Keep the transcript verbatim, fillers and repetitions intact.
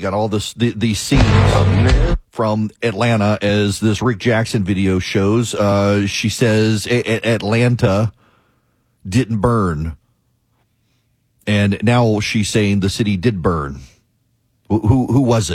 got all this the, these scenes from Atlanta, as this Rick Jackson video shows. Uh, she says a- a- Atlanta didn't burn, and now she's saying the city did burn. Who who, who was it?